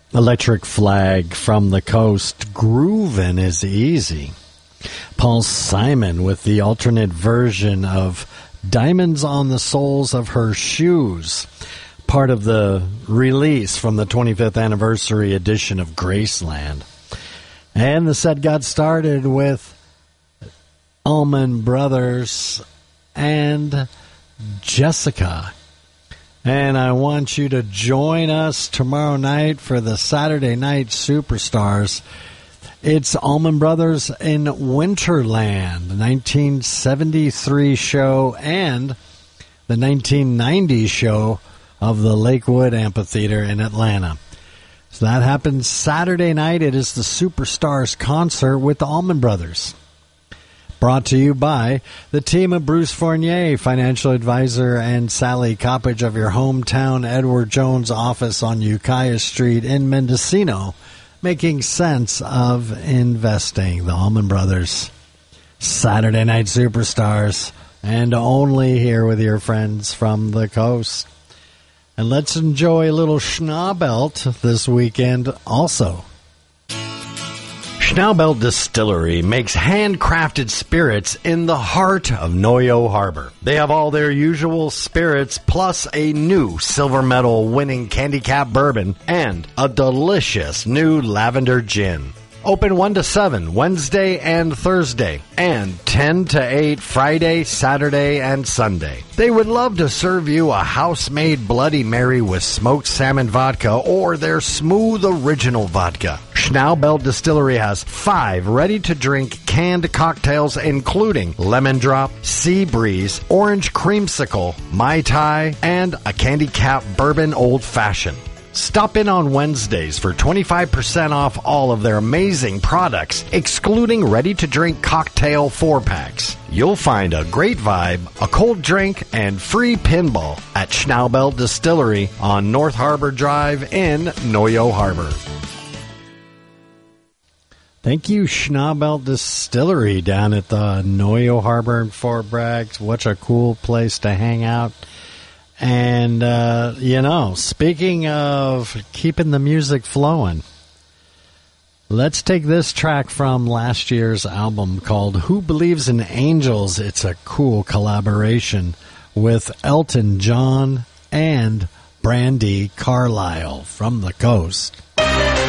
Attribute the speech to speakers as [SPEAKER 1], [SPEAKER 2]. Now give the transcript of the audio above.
[SPEAKER 1] Electric Flag from the Coast, Groovin' is Easy. Paul Simon with the alternate version of Diamonds on the Soles of Her Shoes, part of the release from the 25th anniversary edition of Graceland. And the set got started with Allman Brothers and Jessica. And I want you to join us tomorrow night for the Saturday Night Superstars. It's Allman Brothers in Winterland, the 1973 show and the 1990 show of the Lakewood Amphitheater in Atlanta. So that happens Saturday night. It is the Superstars concert with the Allman Brothers. Brought to you by the team of Bruce Fournier, financial advisor, and Sally Coppage of your hometown Edward Jones office on Ukiah Street in Mendocino, making sense of investing. The Allman Brothers, Saturday Night Superstars, and only here with your friends from the coast. And let's enjoy a little Schnaubelt this weekend also. Schnaubelt Distillery makes handcrafted spirits in the heart of Noyo Harbor. They have all their usual spirits, plus a new silver medal winning Candy Cap bourbon and a delicious new lavender gin. Open 1 to 7 Wednesday and Thursday, and 10 to 8 Friday, Saturday, and Sunday. They would love to serve you a house-made Bloody Mary with smoked salmon vodka or their smooth original vodka. Schnaubelt Distillery has 5 ready-to-drink canned cocktails, including Lemon Drop, Sea Breeze, Orange Creamsicle, Mai Tai, and a Candy Cap Bourbon Old Fashioned. Stop in on Wednesdays for 25% off all of their amazing products, excluding ready-to-drink cocktail 4-packs. You'll find a great vibe, a cold drink, and free pinball at Schnaubelt Distillery on North Harbor Drive in Noyo Harbor. Thank you, Schnaubelt Distillery down at the Noyo Harbor in Fort Bragg. What a cool place to hang out. And, speaking of keeping the music flowing, let's take this track from last year's album called Who Believes in Angels? It's a cool collaboration with Elton John and Brandi Carlile from the coast.